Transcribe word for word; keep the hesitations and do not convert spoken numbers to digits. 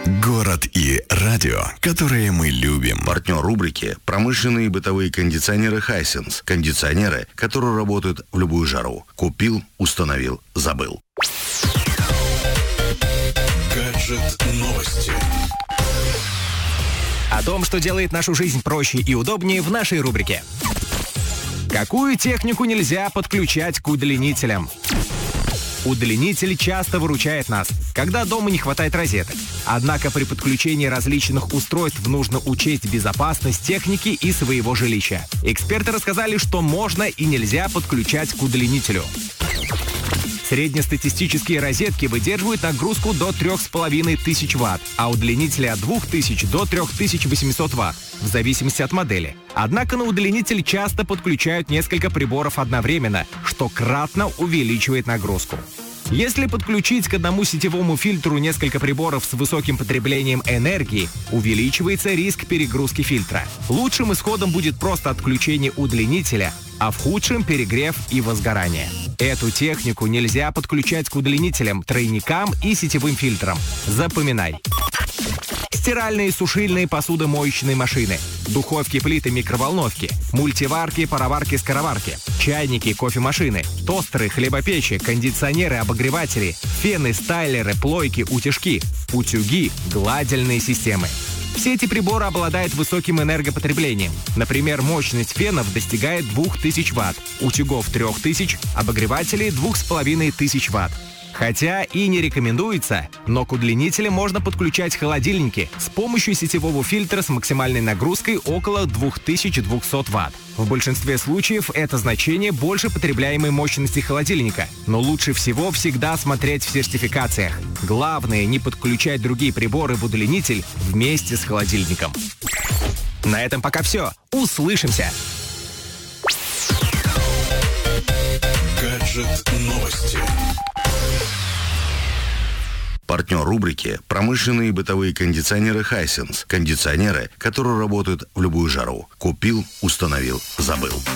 Город и радио, которые мы любим. Партнер рубрики «Промышленные и бытовые кондиционеры Hisense». Кондиционеры, которые работают в любую жару. Купил, установил, забыл. Гаджет новости. О том, что делает нашу жизнь проще и удобнее, в нашей рубрике. Какую технику нельзя подключать к удлинителям? Удлинитель часто выручает нас, когда дома не хватает розеток. Однако при подключении различных устройств нужно учесть безопасность техники и своего жилища. Эксперты рассказали, что можно и нельзя подключать к удлинителю. Среднестатистические розетки выдерживают нагрузку до трех с половиной тысяч ватт, а удлинители от двух тысяч до трёх тысяч восьмисот ватт, в зависимости от модели. Однако на удлинитель часто подключают несколько приборов одновременно, что кратно увеличивает нагрузку. Если подключить к одному сетевому фильтру несколько приборов с высоким потреблением энергии, увеличивается риск перегрузки фильтра. Лучшим исходом будет просто отключение удлинителя, а в худшем — перегрев и возгорание. Эту технику нельзя подключать к удлинителям, тройникам и сетевым фильтрам. Запоминай. Стиральные, сушильные, посудомоечные машины, духовки, плиты, микроволновки, мультиварки, пароварки, скороварки, чайники, кофемашины, тостеры, хлебопечи, кондиционеры, обогреватели, фены, стайлеры, плойки, утюжки, утюги, гладильные системы. Все эти приборы обладают высоким энергопотреблением. Например, мощность фенов достигает двух тысяч ватт, утюгов трёх тысяч, обогревателей двух с половиной тысяч ватт. Хотя и не рекомендуется, но к удлинителям можно подключать холодильники с помощью сетевого фильтра с максимальной нагрузкой около двух тысяч двухсот ватт. В большинстве случаев это значение больше потребляемой мощности холодильника, но лучше всего всегда смотреть в сертификациях. Главное — не подключать другие приборы в удлинитель вместе с холодильником. На этом пока все. Услышимся! Гаджет новости. Партнер рубрики «Промышленные и бытовые кондиционеры Hisense». Кондиционеры, которые работают в любую жару. Купил, установил, забыл.